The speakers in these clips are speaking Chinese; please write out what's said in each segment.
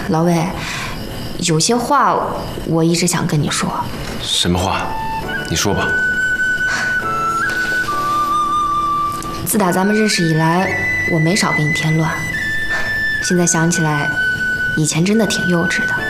老魏，有些话我一直想跟你说。 什么话？你说吧。 自打咱们认识以来，我没少给你添乱。现在想起来，以前真的挺幼稚的。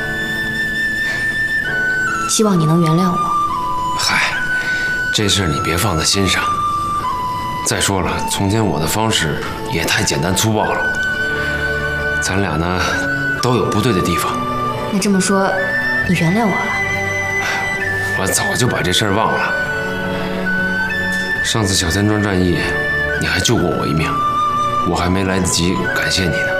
希望你能原谅我。 嗨，这事儿你别放在心上。再说了，从前我的方式也太简单粗暴了。咱俩呢，都有不对的地方。 那这么说，你原谅我了？ 我早就把这事儿忘了。上次小山庄战役，你还救过我一命，我还没来得及感谢你呢。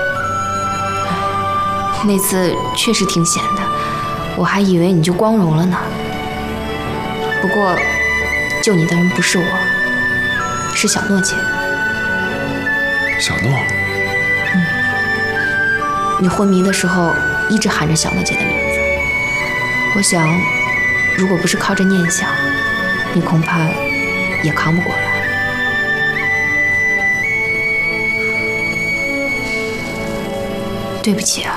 那次确实挺险的，我还以为你就光荣了呢。不过，救你的人不是我，是小诺姐。 小诺？ 你昏迷的时候一直喊着小诺姐的名字，我想，如果不是靠着念想，你恐怕也扛不过来。对不起啊。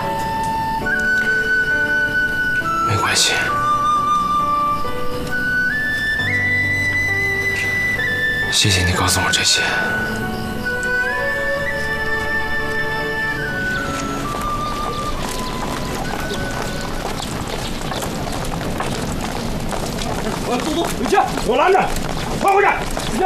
没关系。谢谢你告诉我这些。 走，回去！我拦着，快回去！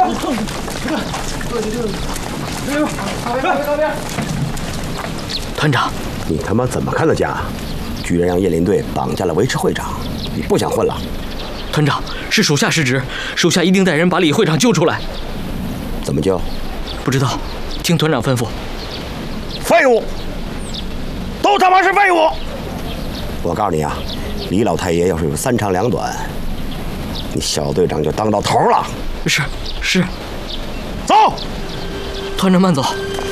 团长， 你他妈怎么看的家？居然让叶林队绑架了维持会长，你不想混了？ 团长，是属下失职，属下一定带人把李会长救出来。 怎么救？ 不知道，听团长吩咐。 废物，都他妈是废物！我告诉你啊，李老太爷要是有3长2短，你小队长就当到头了。 是。 走， 团长慢走。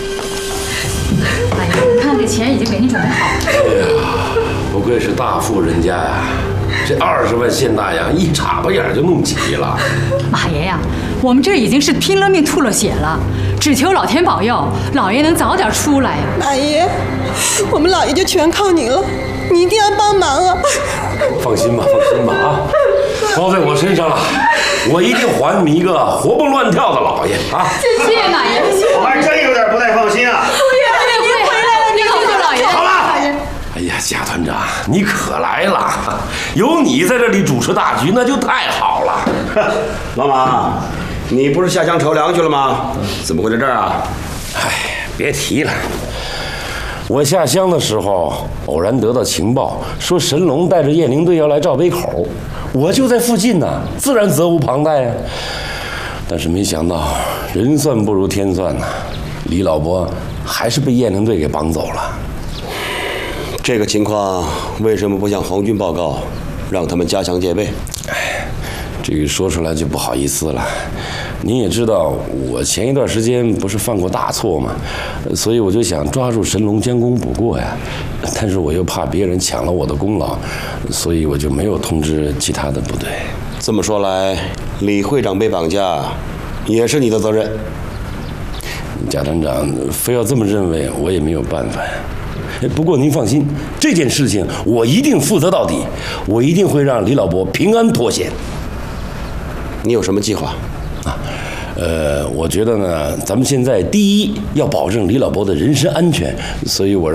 哎呀，你看这钱已经给你准备好了。 哎呀，不愧是大富人家呀！这20万现大洋一眨巴眼就弄齐了。 马爷呀，我们这已经是拼了命吐了血了，只求老天保佑，老爷能早点出来呀！ 马爷，我们老爷就全靠你了，你一定要帮忙啊！ 放心吧啊，包在我身上了，我一定还你们一个活蹦乱跳的老爷啊！ 谢谢马爷， 我还真有点不太放心啊。 您回来了，您好，老爷。 好了，哎呀，贾团长，你可来了，有你在这里主持大局，那就太好了。 老马，你不是下乡筹粮去了吗？怎么会在这儿啊？ 哎，别提了。我下乡的时候，偶然得到情报，说神龙带着雁翎队要来赵北口，我就在附近呢，自然责无旁贷呀。但是没想到，人算不如天算呐，李老伯还是被雁翎队给绑走了。 这个情况为什么不向皇军报告，让他们加强戒备？ 哎，这个说出来就不好意思了。您也知道，我前一段时间不是犯过大错吗？所以我就想抓住神龙将功补过呀。但是我又怕别人抢了我的功劳，所以我就没有通知其他的部队。 这么说来，李会长被绑架也是你的责任。 贾团长非要这么认为，我也没有办法呀。不过您放心，这件事情我一定负责到底，我一定会让李老伯平安脱险。 你有什么计划？ 我觉得呢，咱们现在第一要保证李老伯的人身安全，所以我